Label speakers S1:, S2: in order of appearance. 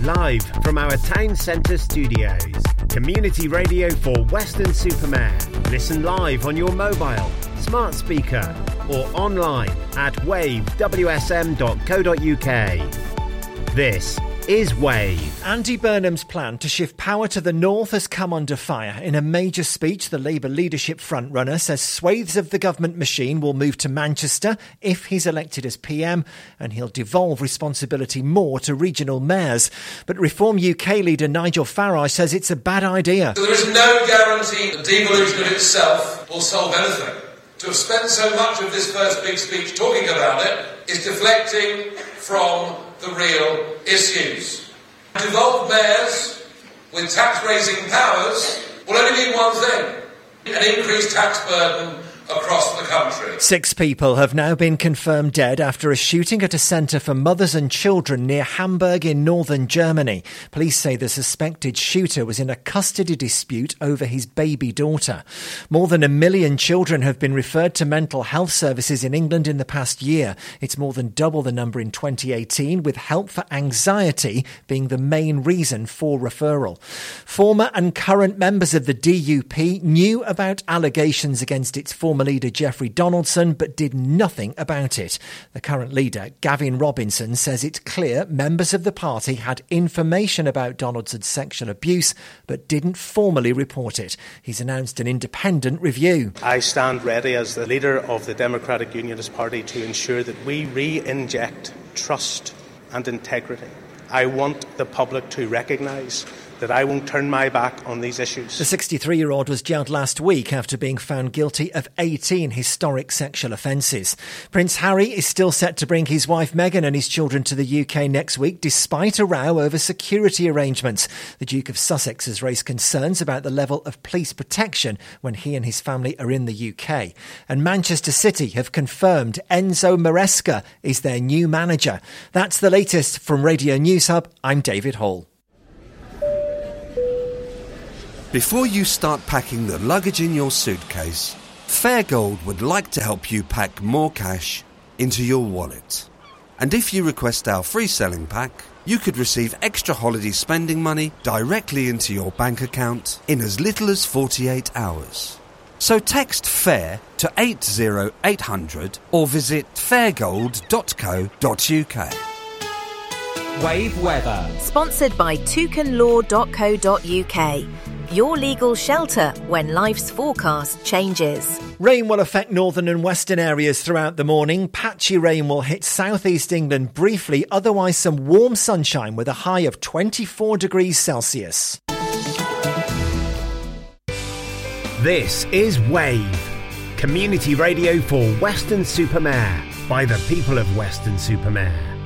S1: Live from our town centre studios. Community radio for Weston-super-Mare. Listen live on your mobile, smart speaker or online at wavewsm.co.uk. This is Wave.
S2: Andy Burnham's plan to shift power to the north has come under fire. In a major speech, the Labour leadership frontrunner says swathes of the government machine will move to Manchester if he's elected as PM, and he'll devolve responsibility more to regional mayors. But Reform UK leader Nigel Farage says it's a bad idea.
S3: So there is no guarantee that devolution of itself will solve anything. To have spent so much of this first big speech talking about it is deflecting from the real issues. Devolved mayors with tax-raising powers will only mean one thing: an increased tax burden across the country.
S2: 6 people have now been confirmed dead after a shooting at a centre for mothers and children near Hamburg in northern Germany. Police say the suspected shooter was in a custody dispute over his baby daughter. More than 1 million children have been referred to mental health services in England in the past year. It's more than double the number in 2018, with help for anxiety being the main reason for referral. Former and current members of the DUP knew about allegations against its former leader Geoffrey Donaldson, but did nothing about it. The current leader, Gavin Robinson, says it's clear members of the party had information about Donaldson's sexual abuse, but didn't formally report it. He's announced an independent review.
S4: I stand ready as the leader of the Democratic Unionist Party to ensure that we re-inject trust and integrity. I want the public to recognise that I won't turn my back on these issues.
S2: The 63-year-old was jailed last week after being found guilty of 18 historic sexual offences. Prince Harry is still set to bring his wife Meghan and his children to the UK next week, despite a row over security arrangements. The Duke of Sussex has raised concerns about the level of police protection when he and his family are in the UK. And Manchester City have confirmed Enzo Maresca is their new manager. That's the latest from Radio News Hub. I'm David Hall.
S5: Before you start packing the luggage in your suitcase, Fairgold would like to help you pack more cash into your wallet. And if you request our free selling pack, you could receive extra holiday spending money directly into your bank account in as little as 48 hours. So text FAIR to 80800 or visit fairgold.co.uk.
S6: Wave weather.
S7: Sponsored by toucanlaw.co.uk. Your legal shelter when life's forecast changes.
S2: Rain will affect northern and western areas throughout the morning. Patchy rain will hit southeast England briefly, otherwise some warm sunshine with a high of 24 degrees Celsius.
S1: This is Wave. Community radio for Weston-super-Mare by the people of Weston-super-Mare.